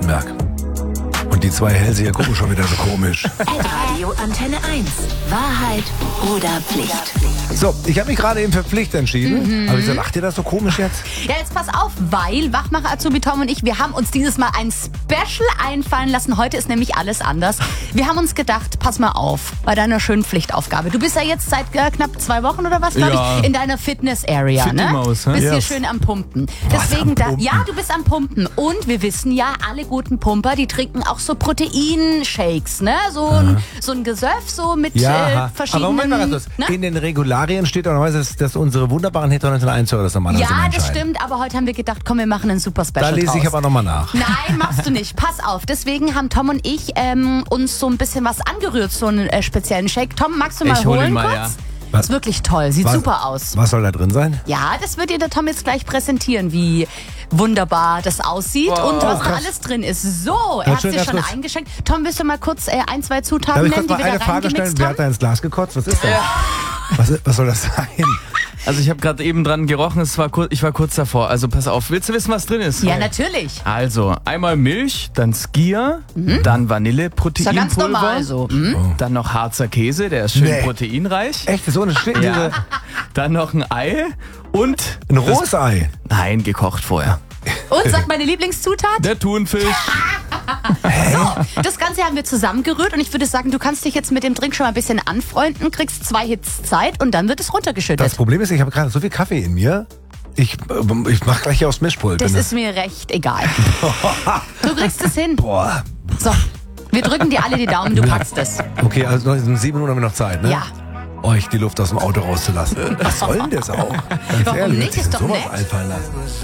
Baden-Württemberg. Und die zwei Hellseher gucken schon wieder so komisch. Radio Antenne 1. Wahrheit oder Pflicht? So, ich habe mich gerade eben für Pflicht entschieden. Aber wieso lacht ihr das so komisch jetzt? Ja, jetzt pass auf, weil Wachmacher Azubi Tom und ich, wir haben uns dieses Mal ein Special einfallen lassen. Heute ist nämlich alles anders. Wir haben uns gedacht, pass mal auf, bei deiner schönen Pflichtaufgabe. Du bist ja jetzt seit knapp 2 Wochen oder was, glaube Ja. ich, in deiner Fitness-Area, ne? Maus, Bist hier Yes. schön am Pumpen. Was, Deswegen am Pumpen? ja, du bist am Pumpen. Und wir wissen ja, alle guten Pumper, die trinken auch so Proteinshakes, ne? So ein Gesöff, so mit verschiedenen... aber Moment mal ganz kurz. Ne? In den Regularien steht auch normalerweise, dass unsere wunderbaren Heteronen 1 Hörer das normalerweise Ja, das entscheiden. stimmt, aber heute haben wir gedacht, komm, wir machen einen super Special Da lese draus. ich aber nochmal nach. Nein, machst du nicht. Pass auf. Deswegen haben Tom und ich uns so ein bisschen was angerührt, so einen speziellen Shake. Tom, magst du mal Ich hol holen ihn mal, kurz? ja. Ist wirklich toll. Sieht super aus. Was soll da drin sein? Ja, das wird dir der Tom jetzt gleich präsentieren, wie wunderbar das aussieht und was da alles drin ist. So, er hat schön, sich ganz schon kurz. eingeschenkt. Tom, willst du mal kurz 1, 2 Darf Zutaten ich nennen, kurz die mal wir eine da Frage stellen? reingemixt Wer hat haben? da ins Glas gekotzt? Was ist das? Was soll das sein? Also ich habe gerade eben dran gerochen, ich war kurz davor. Also pass auf, willst du wissen, was drin ist? Ja, natürlich. Also, einmal Milch, dann Skier, dann Vanille, Ist ja ganz Proteinpulver, normal so. dann noch Harzer Käse, der ist schön Nee. proteinreich. Echt, so eine Stück? Ja. Dann noch ein Ei und... Ein rohes Ei. Nein, gekocht vorher. Und sag meine Lieblingszutat? Der Thunfisch. So, das Ganze haben wir zusammengerührt und ich würde sagen, du kannst dich jetzt mit dem Drink schon mal ein bisschen anfreunden, kriegst 2 Hits Zeit und dann wird es runtergeschüttet. Das Problem ist, ich habe gerade so viel Kaffee in mir. Ich mach gleich hier aufs Mischpult. Das ist mir recht egal. Du kriegst es hin. Boah. So, wir drücken dir alle die Daumen, du packst es. Okay, also noch 7 Minuten haben wir noch Zeit, ne? Ja. Euch die Luft aus dem Auto rauszulassen. Was soll denn das auch? Ganz Warum ehrlich, nicht? wer hat sich Ist denn doch sowas nett. einfallen lassen.